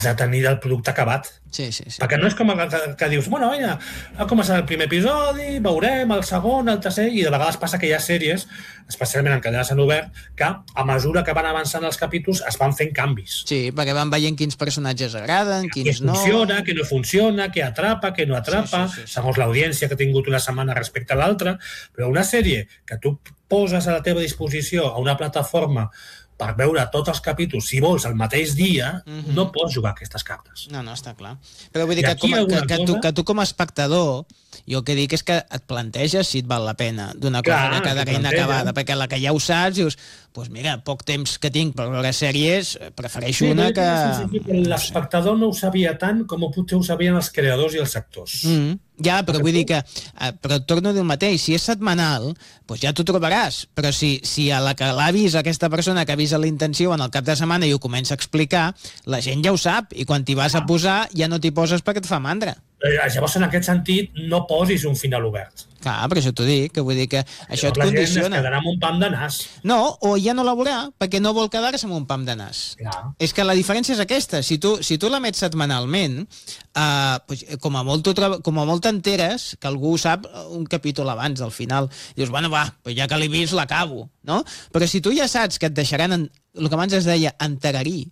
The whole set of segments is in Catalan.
de tenir el producte acabat. Sí. Perquè no és com que dius, bueno, vinga, ha començat el primer episodi, veurem el segon, el tercer, i de vegades passa que hi ha sèries, especialment en cadenes en obert, que a mesura que van avançant els capítols es van fent canvis. Sí, perquè van veient quins personatges agraden, quins no... Què funciona, què no funciona, què atrapa, què no atrapa, segons l'audiència que ha tingut una setmana respecte a l'altra, però una sèrie que tu poses a la teva disposició a una plataforma per veure tots els capítols, si vols, el mateix dia, no pots jugar aquestes cartes. No, està clar. Però vull dir que tu com a espectador, jo el que dic és que et planteges si et val la pena d'una cosa que queda inacabada, perquè la que ja ho saps, dius, doncs mira, poc temps que tinc per veure sèries, prefereixo una que... L'espectador no ho sabia tant com potser ho sabien els creadors i els actors. Ja, però vull dir que... Però et torno a dir el mateix, si és setmanal, doncs ja t'ho trobaràs, però si a la que l'ha vist aquesta persona que ha vist l'intensiu en el cap de setmana i ho comença a explicar, la gent ja ho sap, i quan t'hi vas a posar ja no t'hi poses perquè et fa mandra. Llavors, en aquest sentit, no posis un final obert. Clar, però això t'ho dic, que vull dir que això et condiciona. La gent es quedarà amb un pam de nas. No, o ja no la veurà, perquè no vol quedar-se amb un pam de nas. Clar. És que la diferència és aquesta. Si tu l'emets setmanalment, com a molt t'enteres que algú sap un capítol abans del final. Dius, bueno, va, ja que l'he vist, l'acabo, no? Però si tu ja saps que et deixaran, el que abans es deia, entererir,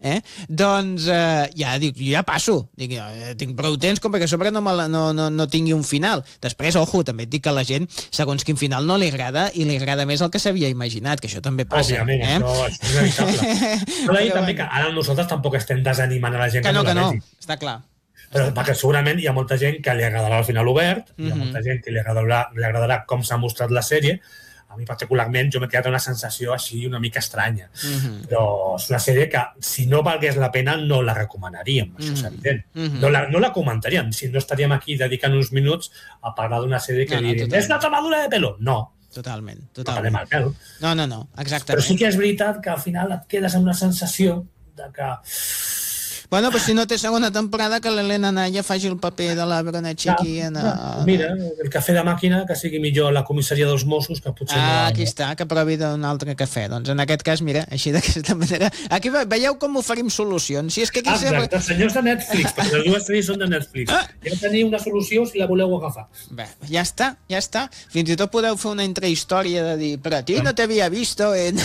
doncs jo ja passo, tinc prou temps com perquè a sobre no tingui un final. Després, ojo, també et dic que a la gent segons quin final no li agrada i li agrada més el que s'havia imaginat, que això també passa. Òbviament, això és inevitable. Però també que ara nosaltres tampoc estem desanimant a la gent que no la vegi. Està clar. Però perquè segurament hi ha molta gent que li agradarà el final obert, hi ha molta gent que li agradarà com s'ha mostrat la sèrie. A mi particularment jo m'he quedat una sensació així una mica estranya, però és una sèrie que si no valgués la pena no la recomanaríem, això és evident. No la comentaríem, si no estaríem aquí dedicant uns minuts a parlar d'una sèrie que diríem, és una tomadura de pelo. No. Totalment. No parlem al pèl. No, exactament. Però sí que és veritat que al final et quedes amb una sensació de que... Bueno, pues si no té segona temporada, que l'Helena Naya faci el paper de la Bronachiki Mira, el cafè de màquina, que sigui millor la comissaria dels Mossos, que potser no... Aquí està, que provi d'un altre cafè. Doncs en aquest cas, mira, així d'aquesta manera... Aquí veieu com oferim solucions. Si és que aquí exacte, senyors de Netflix, perquè les dues sèries són de Netflix. Ja teniu una solució si la voleu agafar. Bé, ja està. Fins i tot podeu fer una intrahistòria de dir, però a ti no t'havia vist en...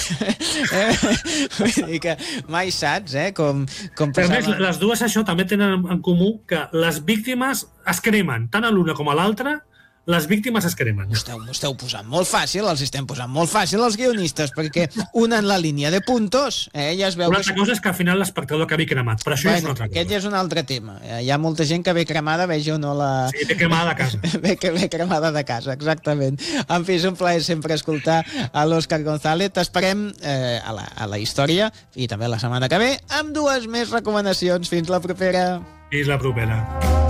Vull dir que mai saps, com passava... Les dues això també tenen en comú que les víctimes es cremen, tant a l'una com a l'altra, les víctimes es cremen. M'ho esteu posant molt fàcil, els estem posant molt fàcil els guionistes, perquè una en la línia de puntos, ja es veu... Una altra cosa és que al final l'espectador acabi cremat, però això és una altra cosa. Aquest ja és un altre tema. Hi ha molta gent que ve cremada, veig o no la... Sí, ve cremada de casa. Ve cremada de casa, exactament. En fi, és un plaer sempre escoltar a l'Òscar González. T'esperem a la història i també la setmana que ve amb dues més recomanacions. Fins la propera. Fins la propera.